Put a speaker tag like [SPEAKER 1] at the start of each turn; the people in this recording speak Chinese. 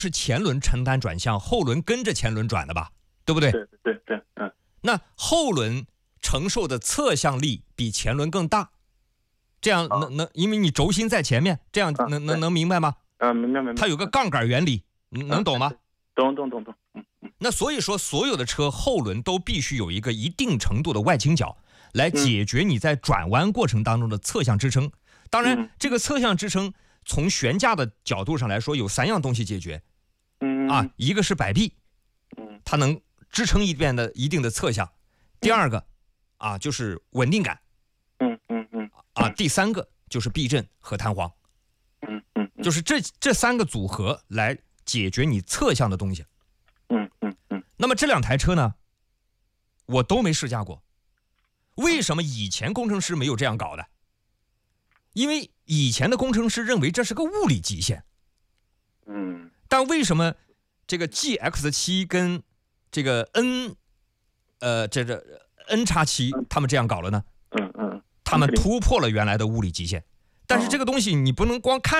[SPEAKER 1] 是前轮承担转向，后轮跟着前轮转的吧，对不对？
[SPEAKER 2] 对，
[SPEAKER 1] 那后轮承受的侧向力比前轮更大，这样因为你轴心在前面，这样能明白吗？
[SPEAKER 2] 明白。
[SPEAKER 1] 它有个杠杆原理，能懂吗？
[SPEAKER 2] 懂。
[SPEAKER 1] 那所以说，所有的车后轮都必须有一个一定程度的外倾角，来解决你在转弯过程当中的侧向支撑。当然，这个侧向支撑从悬架的角度上来说，有3样东西解决。一个是摆臂，它能支撑一定的侧向。第二个就是稳定感。第3个就是避震和弹簧。就是这3个组合来解决你侧向的东西。那么这2台车呢，我都没试驾过。为什么以前工程师没有这样搞的？因为以前的工程师认为这是个物理极限。但为什么这个 GX7 跟这个 N-7他们这样搞了呢？他们突破了原来的物理极限。但是这个东西你不能光看